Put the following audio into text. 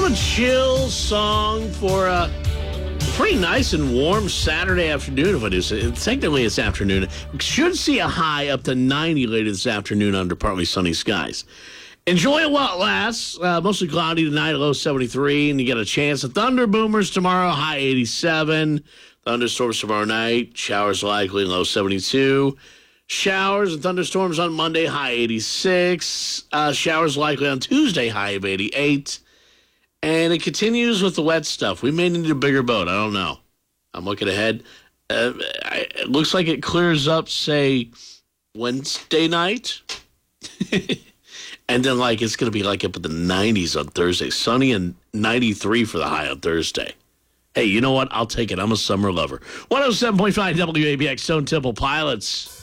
of a chill song for a pretty nice and warm Saturday afternoon. If it is, technically it's afternoon. We should see a high up to 90 later this afternoon under partly sunny skies. Enjoy it while it lasts. Mostly cloudy tonight, low 73, and you get a chance of thunder boomers tomorrow, high 87. Thunderstorms tomorrow night, showers likely, low 72. Showers and thunderstorms on Monday, high 86. Showers likely on Tuesday, high of 88. And it continues with the wet stuff. We may need a bigger boat. I don't know. I'm looking ahead. It looks like it clears up, say, Wednesday night. And then, it's going to be up in the 90s on Thursday. Sunny and 93 for the high on Thursday. Hey, you know what? I'll take it. I'm a summer lover. 107.5 WABX, Stone Temple Pilots.